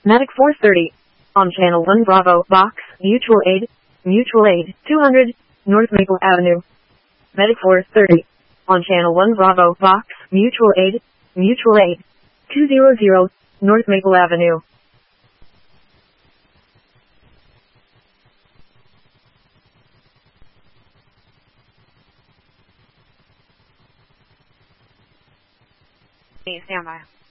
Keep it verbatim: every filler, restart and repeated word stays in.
Medic four thirty. On Channel one Bravo, Box, Mutual Aid, Mutual Aid, two hundred, North Maple Avenue. Medic four thirty. On Channel one Bravo, Box, Mutual Aid, Mutual Aid, two hundred, North Maple Avenue. Please stand by.